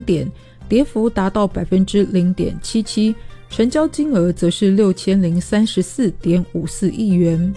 点，跌幅达到 0.77%， 成交金额则是 6034.54 亿元。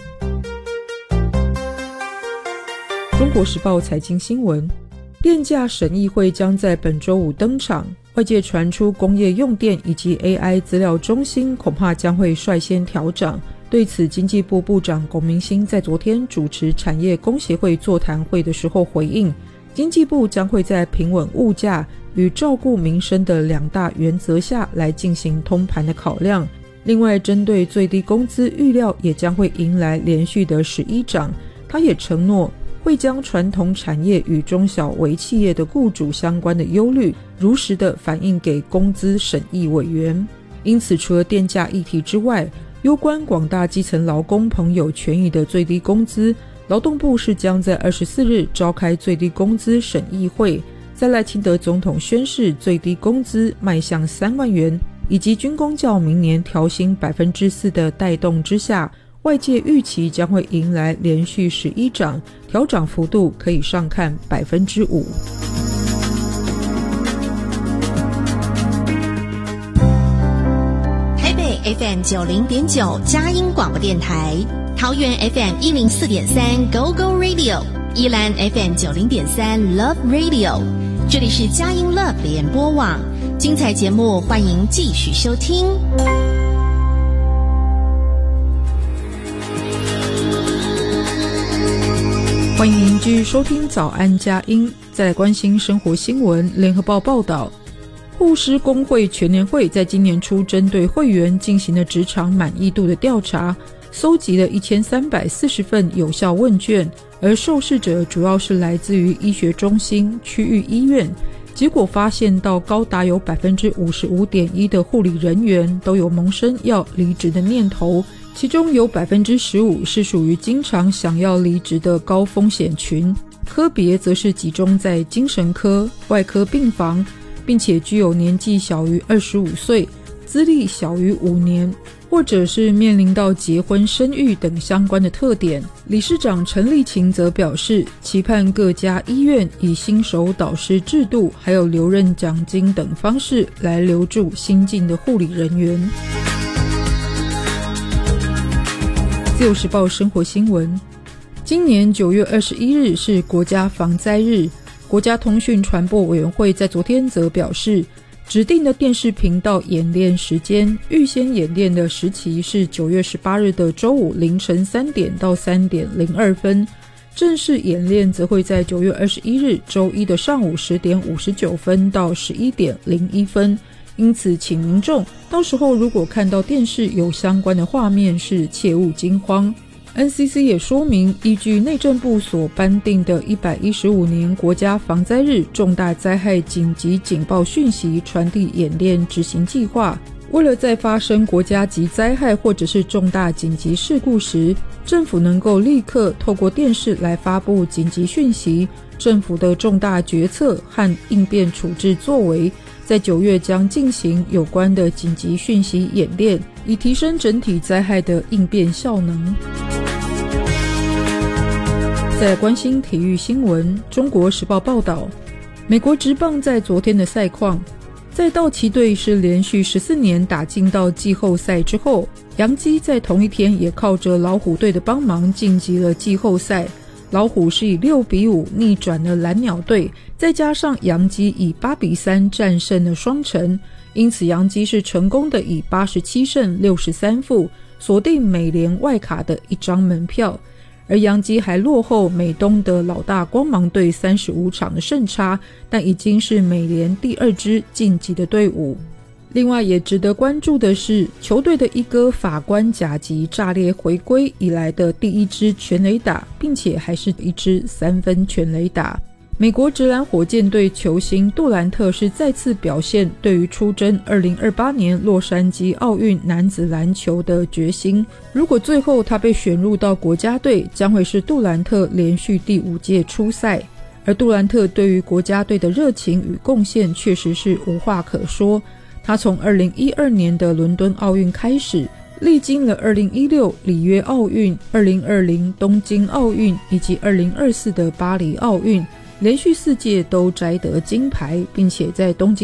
中国时报财经新闻，电价审议会将在本周五登场，外界传出工业用电以及 AI 资料中心恐怕将会率先调涨。对此，经济部部长龚明鑫在昨天主持产业工协会座谈会的时候回应，经济部将会在平稳物价与照顾民生的两大原则下来进行通盘的考量。另外，针对最低工资预料也将会迎来连续的11涨，他也承诺会将传统产业与中小微企业的雇主相关的忧虑如实的反映给工资审议委员。因此，除了电价议题之外，攸关广大基层劳工朋友权益的最低工资，劳动部是将在24日召开最低工资审议会，在赖清德总统宣示最低工资迈向3万元，以及军公教明年调薪 4% 的带动之下，外界预期将会迎来连续11涨，调涨幅度可以上看 5%。 台北 FM 90.9 佳音广播电台，桃园 FM 104.3 Go Go Radio， 宜兰 FM 90.3 Love Radio， 这里是佳音 Love 联播网，精彩节目欢迎继续收听。 欢迎继续收听早安佳音。再来关心生活新闻，联合报报道，护士工会全联会在今年初针对会员进行了职场满意度的调查，搜集了1340份有效问卷，而受试者主要是来自于医学中心、区域医院。结果发现到高达有 55.1% 的护理人员都有萌生要离职的念头，其中有 15% 是属于经常想要离职的高风险群，科别则是集中在精神科、外科病房，并且具有年纪小于25岁、资历小于5年，或者是面临到结婚生育等相关的特点。理事长陈立勤则表示，期盼各家医院以新手导师制度还有留任奖金等方式来留住新进的护理人员。自由时报生活新闻，今年9月21日是国家防灾日，国家通讯传播委员会在昨天则表示，指定的电视频道演练时间，预先演练的时期是9月18日的周五凌晨3点到3点02分，正式演练则会在9月21日周一的上午10点59分到11点01分。因此，请民众到时候如果看到电视有相关的画面，是切勿惊慌。NCC 也说明，依据内政部所颁定的115年国家防灾日重大灾害紧急警报讯息传递演练执行计划，为了在发生国家级灾害或者是重大紧急事故时，政府能够立刻透过电视来发布紧急讯息，政府的重大决策和应变处置作为，在9月将进行有关的紧急讯息演练，以提升整体灾害的应变效能。再来关心体育新闻，中国时报报道，美国职棒在昨天的赛况，在道奇队是连续14年打进到季后赛之后，洋基在同一天也靠着老虎队的帮忙晋级了季后赛。老虎是以6-5逆转了蓝鸟队，再加上洋基以8-3战胜了双城，因此洋基是成功的以87胜63负锁定美联外卡的一张门票，而洋基还落后美东的老大光芒队35场的胜差，但已经是美联第2支晋级的队伍。另外也值得关注的是，球队的一哥法官甲级炸裂回归以来的第1支全垒打，并且还是一支3分全垒打。美国职篮火箭队球星杜兰特是再次表现对于出征2028年洛杉矶奥运男子篮球的决心，如果最后他被选入到国家队，将会是杜兰特连续第5届出赛。而杜兰特对于国家队的热情与贡献确实是无话可说，他从2012年的伦敦奥运开始，历经了2016里约奥运、2020东京奥运以及2024的巴黎奥运， 连续4届都摘得金牌，并且在东京